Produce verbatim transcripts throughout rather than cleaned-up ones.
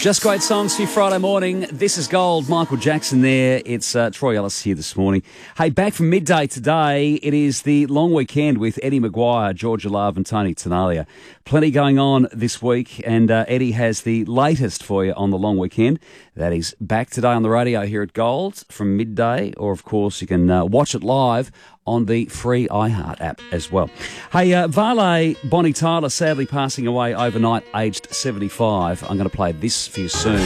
Just great songs for your Friday morning. This is Gold. Michael Jackson there. It's uh, Troy Ellis here this morning. Hey, back from midday today, it is the long weekend with Eddie Maguire, Georgia Love and Tony Tenalia. Plenty going on this week, and uh, Eddie has the latest for you on the long weekend. That is back today on the radio here at Gold from midday, or of course you can uh, watch it live on the free iHeart app as well. Hey, uh, Vale Bonnie Tyler sadly passing away overnight, aged seventy-five. I'm going to play this for you soon.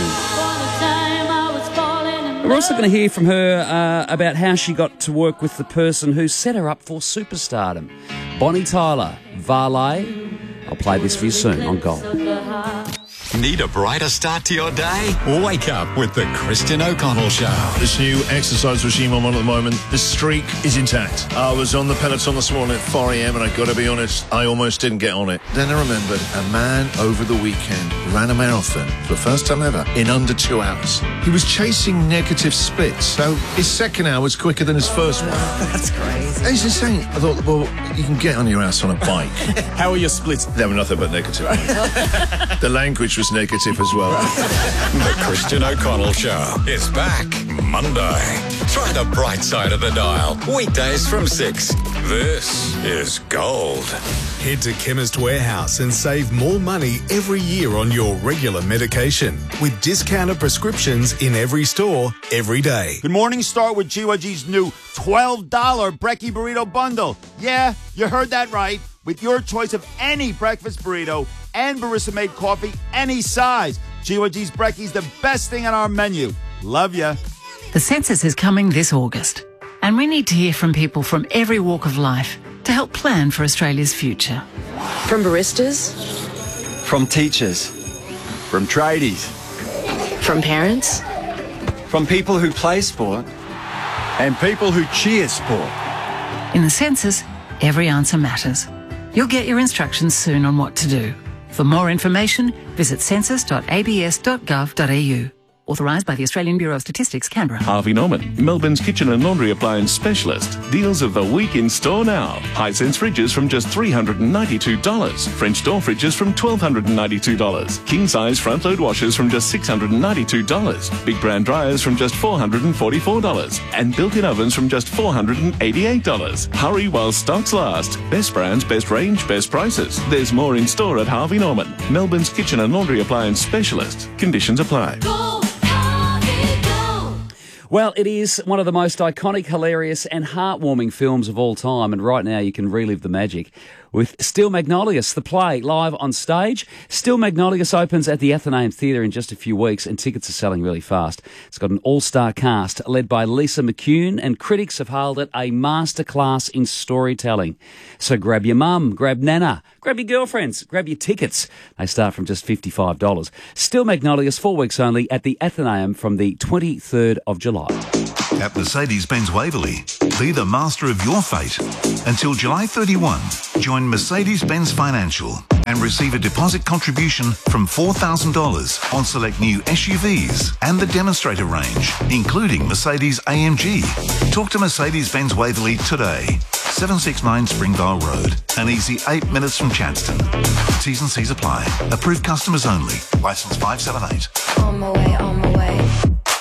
We're also going to hear from her uh, about how she got to work with the person who set her up for superstardom. Bonnie Tyler, Vale. I'll play this for you soon on Gold. Need a brighter start to your day? Wake up with the Christian O'Connell Show. This new exercise regime I'm on at the moment, the streak is intact. I was on the Peloton this morning at four a.m. and I got to be honest, I almost didn't get on it. Then I remembered a man over the weekend ran a marathon for the first time ever in under two hours. He was chasing negative splits, so his second hour was quicker than his first one. That's crazy. It's insane. I thought, well, you can get on your ass on a bike. How were your splits? They were nothing but negative. The language was negative as well. The Christian O'Connell Show is back Monday. Try the bright side of the dial. Weekdays from six. This is Gold. Head to Chemist Warehouse and save more money every year on your regular medication with discounted prescriptions in every store, every day. Good morning. Start with G Y G's new twelve dollar Brekkie Burrito Bundle. Yeah, you heard that right. With your choice of any breakfast burrito and barista-made coffee, any size. G Y G's Brekkie's the best thing on our menu. Love ya. The census is coming this August, and we need to hear from people from every walk of life to help plan for Australia's future. From baristas, from teachers, from tradies, from parents, from people who play sport, and people who cheer sport. In the census, every answer matters. You'll get your instructions soon on what to do. For more information, visit census dot a b s dot gov dot a u. Authorised by the Australian Bureau of Statistics, Canberra. Harvey Norman, Melbourne's kitchen and laundry appliance specialist. Deals of the week in store now. Hisense fridges from just three hundred ninety-two dollars. French door fridges from one thousand two hundred ninety-two dollars. King size front load washers from just six hundred ninety-two dollars. Big brand dryers from just four hundred forty-four dollars. And built-in ovens from just four hundred eighty-eight dollars. Hurry while stocks last. Best brands, best range, best prices. There's more in store at Harvey Norman, Melbourne's kitchen and laundry appliance specialist. Conditions apply. Well, it is one of the most iconic, hilarious and heartwarming films of all time, and right now you can relive the magic with Steel Magnolias, the play, live on stage. Steel Magnolias opens at the Athenaeum Theatre in just a few weeks, and tickets are selling really fast. It's got an all-star cast led by Lisa McCune, and critics have hailed it a masterclass in storytelling. So grab your mum, grab Nana, grab your girlfriends, grab your tickets. They start from just fifty-five dollars. Steel Magnolias, four weeks only at the Athenaeum from the twenty-third of July. At Mercedes-Benz Waverley, be the master of your fate. Until July thirty-first, join Mercedes-Benz Financial and receive a deposit contribution from four thousand dollars on select new S U Vs and the demonstrator range, including Mercedes A M G. Talk to Mercedes-Benz Waverley today. seven sixty-nine Springvale Road. An easy eight minutes from Chadstone. T's and C's apply. Approved customers only. Licence five seven eight. On my way, on my way.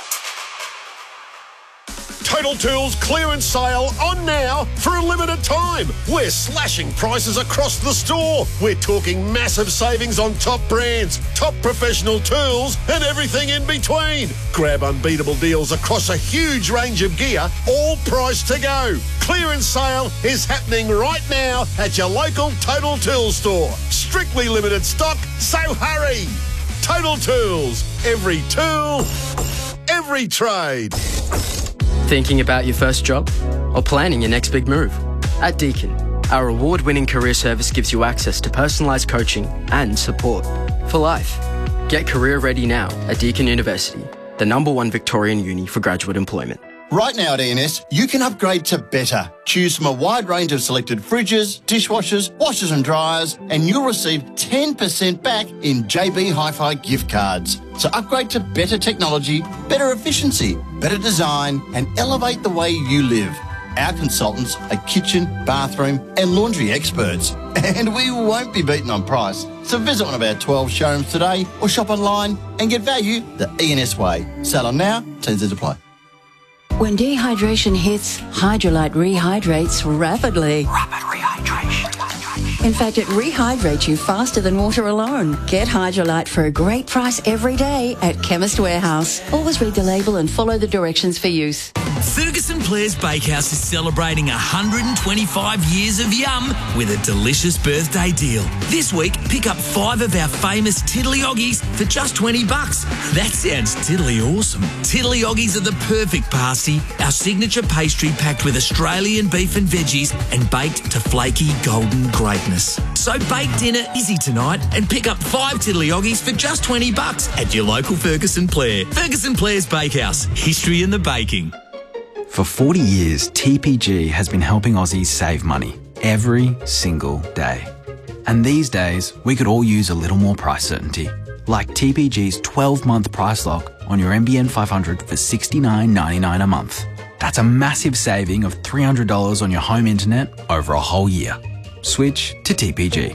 Total Tools clearance sale on now for a limited time. We're slashing prices across the store. We're talking massive savings on top brands, top professional tools, and everything in between. Grab unbeatable deals across a huge range of gear, all priced to go. Clearance sale is happening right now at your local Total Tools store. Strictly limited stock, so hurry. Total Tools. Every tool, every trade. Thinking about your first job? Or planning your next big move? At Deakin, our award-winning career service gives you access to personalised coaching and support for life. Get career ready now at Deakin University, the number one Victorian uni for graduate employment. Right now at E and S, you can upgrade to better. Choose from a wide range of selected fridges, dishwashers, washers and dryers, and you'll receive ten percent back in J B Hi-Fi gift cards. So upgrade to better technology, better efficiency, better design, and elevate the way you live. our consultants are kitchen, bathroom and laundry experts. And we won't be beaten on price. So visit one of our twelve showrooms today or shop online and get value the E N S way. Sale on now, T's to apply. When dehydration hits, Hydrolite rehydrates rapidly. Rapid rehydration. In fact, it rehydrates you faster than water alone. Get Hydrolite for a great price every day at Chemist Warehouse. Always read the label and follow the directions for use. Ferguson Blair's Bakehouse is celebrating one hundred twenty-five years of yum with a delicious birthday deal. This week, pick up five of our famous Tiddly Oggies for just twenty bucks. That sounds tiddly awesome. Tiddly Oggies are the perfect pasty, our signature pastry packed with Australian beef and veggies and baked to flaky golden greatness. So bake dinner easy tonight and pick up five Tiddly Oggies for just twenty bucks at your local Ferguson Blair. Ferguson Blair's Bakehouse, history in the baking. For forty years, T P G has been helping Aussies save money every single day. And these days, we could all use a little more price certainty, like T P G's twelve-month price lock on your N B N five hundred for sixty-nine ninety-nine a month. That's a massive saving of three hundred dollars on your home internet over a whole year. Switch to T P G.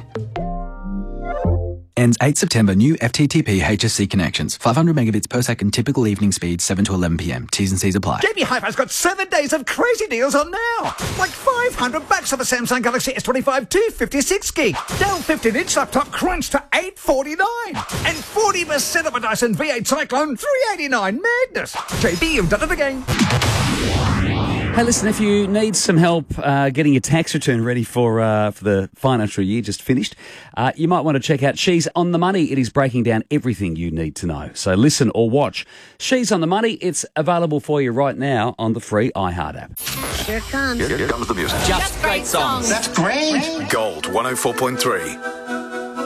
Ends eighth September. New F T T P H S C connections. five hundred megabits per second. Typical evening speed seven to eleven p m. T's and C's apply. J B Hi-Fi's got seven days of crazy deals on now. Like five hundred bucks off a Samsung Galaxy S twenty-five two fifty-six gig. Dell fifteen inch laptop crunch to eight forty-nine. And forty percent off a Dyson V eight Cyclone three eighty-nine. Madness. J B, you've done it again. Hey, listen, if you need some help uh, getting your tax return ready for uh, for the financial year just finished, uh, you might want to check out She's on the Money. It is breaking down everything you need to know. So listen or watch. She's on the Money. It's available for you right now on the free iHeart app. Here it comes. Here, here comes the music. Just great songs. That's great. Gold one oh four point three.